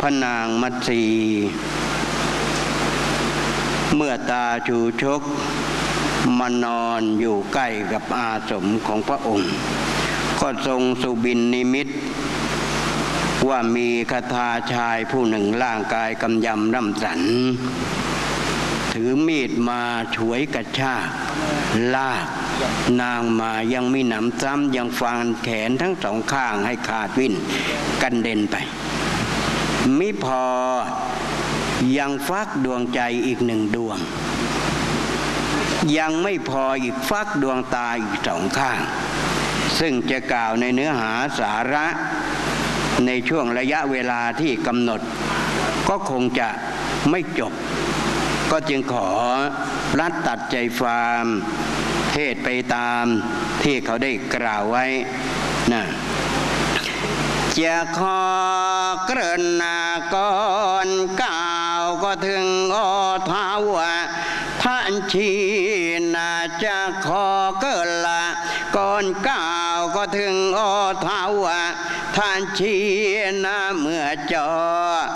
ระนางมัตสีเมื่อตาชูชกมานอนอยู่ใกล้กับอาสมของพระองค์ก็ทรงสุบินนิมิตว่ามีคทาชายผู้หนึ่งร่างกายกำยำร่ำสันถือมีดมาฉวยกระชากลากนางมายังมีหนำซ้ำยังฟันแขนทั้งสองข้างให้ขาดวิ่นกันเด็นไปมิพอยังฟักดวงใจอีกหนึ่งดวงยังไม่พออีกฟักดวงตาอีกสองข้างซึ่งจะกล่าวในเนื้อหาสาระในช่วงระยะเวลาที่กำหนดก็คงจะไม่จบก็จึงขอรัดตัดใจความเทศไปตามที่เขาได้กล่าวไว้นะจะขอกรณาก่อนกล่าวก็ถึงอทาวะท่านชีนาจะขอเกิดละก่อนกล่าวก็ถึงอทาวะท่านชีนาเมื่อจอ